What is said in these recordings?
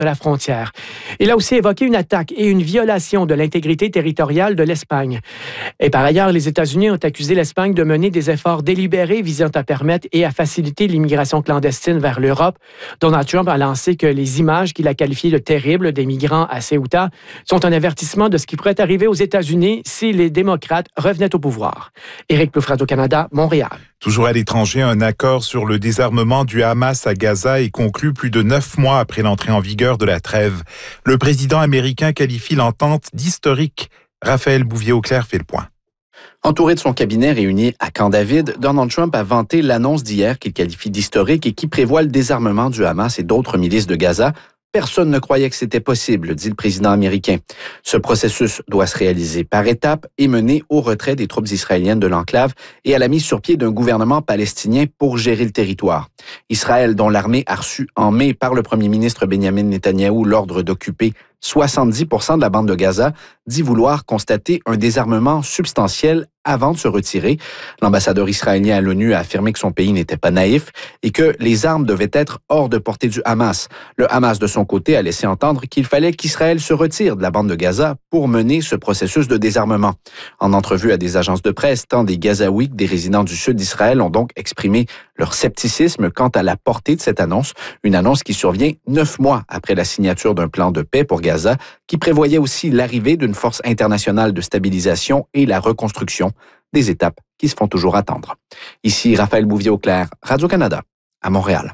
de la frontière. Il a aussi évoqué une attaque et une violation de l'intégrité territoriale de l'Espagne. Et par ailleurs, les États-Unis ont accusé l'Espagne de mener des efforts délibérés visant à permettre et à faciliter l'immigration clandestine vers l'Europe. Donald Trump a lancé que les images qu'il a qualifiées de terribles des migrants à Ceuta sont un avertissement de ce qui pourrait arriver aux États-Unis si les démocrates revenaient au pouvoir. Éric Plouffe, Radio-Canada, Montréal. Toujours à l'étranger, un accord sur le désarmement du Hamas à Gaza est conclu plus de 9 mois après l'entrée en vigueur de la trêve. Le président américain qualifie l'entente d'historique. Raphaël Bouvier-Auclair fait le point. Entouré de son cabinet réuni à Camp David, Donald Trump a vanté l'annonce d'hier qu'il qualifie d'historique et qui prévoit le désarmement du Hamas et d'autres milices de Gaza. Personne ne croyait que c'était possible, dit le président américain. Ce processus doit se réaliser par étapes et mener au retrait des troupes israéliennes de l'enclave et à la mise sur pied d'un gouvernement palestinien pour gérer le territoire. Israël, dont l'armée a reçu en mai par le premier ministre Benjamin Netanyahou l'ordre d'occuper 70% de la bande de Gaza, dit vouloir constater un désarmement substantiel avant de se retirer. L'ambassadeur israélien à l'ONU a affirmé que son pays n'était pas naïf et que les armes devaient être hors de portée du Hamas. Le Hamas, de son côté, a laissé entendre qu'il fallait qu'Israël se retire de la bande de Gaza pour mener ce processus de désarmement. En entrevue à des agences de presse, tant des Gazaouis que des résidents du sud d'Israël ont donc exprimé leur scepticisme quant à la portée de cette annonce, une annonce qui survient 9 mois après la signature d'un plan de paix pour Gaza, qui prévoyait aussi l'arrivée d'une force internationale de stabilisation et la reconstruction, des étapes qui se font toujours attendre. Ici Raphaël Bouvier-Auclair, Radio-Canada, à Montréal.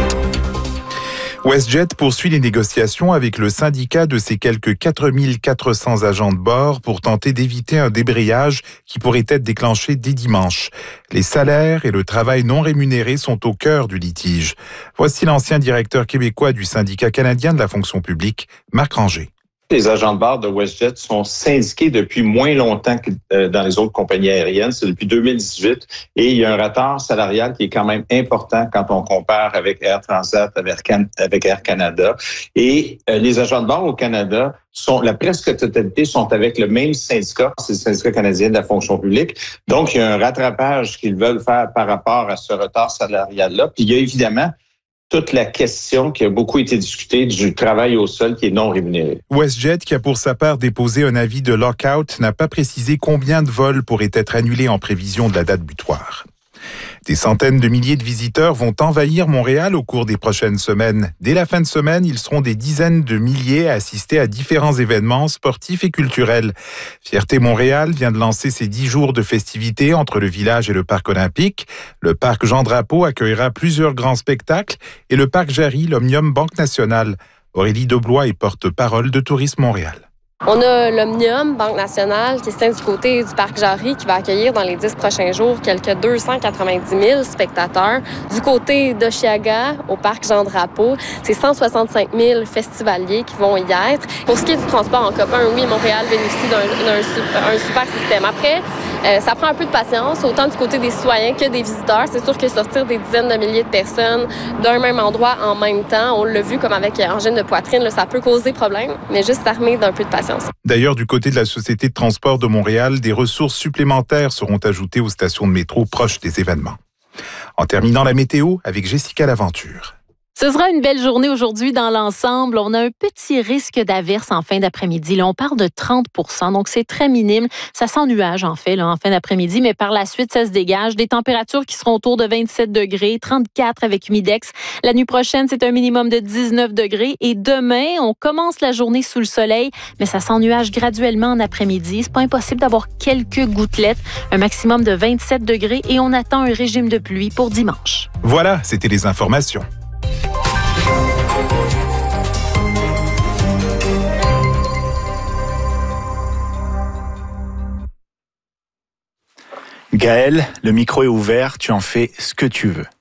WestJet poursuit les négociations avec le syndicat de ses quelques 4400 agents de bord pour tenter d'éviter un débrayage qui pourrait être déclenché dès dimanche. Les salaires et le travail non rémunéré sont au cœur du litige. Voici l'ancien directeur québécois du syndicat canadien de la fonction publique, Marc Ranger. Les agents de bord de WestJet sont syndiqués depuis moins longtemps que dans les autres compagnies aériennes. C'est depuis 2018. Et il y a un retard salarial qui est quand même important quand on compare avec Air Transat, avec Air Canada. Et les agents de bord au Canada la presque totalité sont avec le même syndicat, c'est le syndicat canadien de la fonction publique. Donc, il y a un rattrapage qu'ils veulent faire par rapport à ce retard salarial-là. Puis il y a évidemment toute la question qui a beaucoup été discutée du travail au sol qui est non rémunéré. WestJet, qui a pour sa part déposé un avis de lock-out, n'a pas précisé combien de vols pourraient être annulés en prévision de la date butoir. Des centaines de milliers de visiteurs vont envahir Montréal au cours des prochaines semaines. Dès la fin de semaine, ils seront des dizaines de milliers à assister à différents événements sportifs et culturels. Fierté Montréal vient de lancer ses 10 jours de festivités entre le village et le parc olympique. Le parc Jean-Drapeau accueillera plusieurs grands spectacles et le parc Jarry, l'Omnium Banque Nationale. Aurélie Deblois est porte-parole de Tourisme Montréal. On a l'Omnium, Banque Nationale, qui se tient du côté du Parc Jarry, qui va accueillir dans les 10 prochains jours quelques 290 000 spectateurs. Du côté d'Oshiaga, au Parc Jean-Drapeau, c'est 165 000 festivaliers qui vont y être. Pour ce qui est du transport en commun, oui, Montréal bénéficie d'un super système. Après, ça prend un peu de patience, autant du côté des citoyens que des visiteurs. C'est sûr que sortir des dizaines de milliers de personnes d'un même endroit en même temps, on l'a vu comme avec angine de poitrine, là, ça peut causer problème, mais juste s'armer d'un peu de patience. D'ailleurs, du côté de la Société de transport de Montréal, des ressources supplémentaires seront ajoutées aux stations de métro proches des événements. En terminant la météo avec Jessica Laventure. Ce sera une belle journée aujourd'hui dans l'ensemble. On a un petit risque d'averse en fin d'après-midi. Là, on parle de 30 %, donc c'est très minime. Ça sent nuage, en fait, là, en fin d'après-midi, mais par la suite, ça se dégage. Des températures qui seront autour de 27 degrés, 34 avec humidex. La nuit prochaine, c'est un minimum de 19 degrés. Et demain, on commence la journée sous le soleil, mais ça s'ennuage graduellement en après-midi. C'est pas impossible d'avoir quelques gouttelettes. Un maximum de 27 degrés et on attend un régime de pluie pour dimanche. Voilà, c'était les informations. Gaël, le micro est ouvert, tu en fais ce que tu veux.